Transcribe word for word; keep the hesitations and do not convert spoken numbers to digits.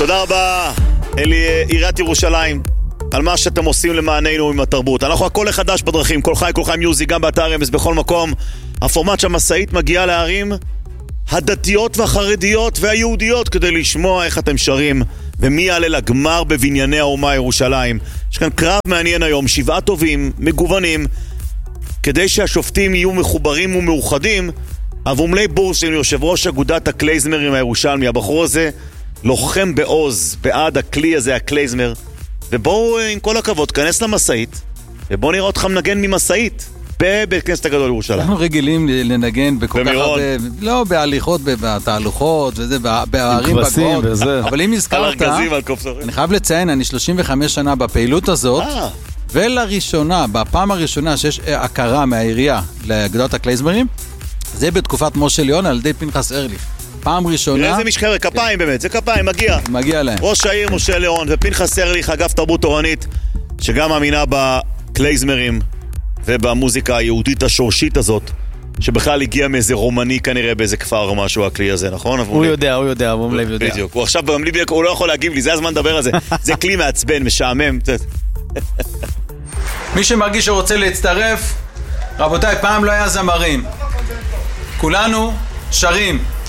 תודה רבה, אלי, עיריית ירושלים, על מה שאתם עושים למעננו עם התרבות. אנחנו הכל לחדש בדרכים, כל חי, כל חי מיוזיק, גם באתר אמס, בכל מקום. הפורמט שהמסעית מגיעה לערים הדתיות והחרדיות והיהודיות כדי לשמוע איך אתם שרים ומי יעלה לגמר בבנייני האומה ירושלים. יש כאן קרב מעניין היום, שבעה טובים, מגוונים, כדי שהשופטים יהיו מחוברים ומאוחדים. אבומלי בורסין, יושב ראש אגודת הקלייזמרים הירושלמי, הבחור הזה לוחם בעוז בעד הכלי הזה, הקלייזמר. ובואו עם כל הכבוד, כנס למסעית ובואו נראה אותך מנגן ממסעית בבית כנסת הגדול ירושלים. אנחנו רגילים לנגן בכל כך הרבה, לא בהליכות, בתהלוכות וזה, בערים בגבעות, אבל אם הזכרת, אני חייב לציין, אני שלושים וחמש שנה בפעילות הזאת, ולראשונה, בפעם הראשונה שיש הכרה מהעירייה לאגודת הקלייזמרים, זה בתקופת משה ליאון על ידי פנחס ארליך. פעם ראשונה... איזה משחרר, כפיים באמת, זה כפיים, מגיע. מגיע להם. ראש העיר משה ליאון ופנחס ארליך, אגף תרבות תורנית, שגם מאמינה בקלייזמרים ובמוזיקה היהודית השורשית הזאת, שבכלל הגיע מאיזה רומני כנראה באיזה כפר או משהו, הכלי הזה, נכון? הוא יודע, הוא יודע, הוא יודע. בדיוק, הוא עכשיו במליב, הוא לא יכול להגיב לי, זה הזמן לדבר על זה. זה כלי מעצבן, משעמם. מי שמרגיש שרוצה להצטרף, רבותיי, פעם לא היה זמרים. כולנו שרים.